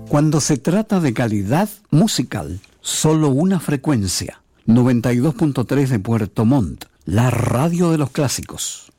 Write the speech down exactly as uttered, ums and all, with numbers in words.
Cuando se trata de calidad musical, solo una frecuencia, noventa y dos punto tres de Puerto Montt, la radio de los clásicos.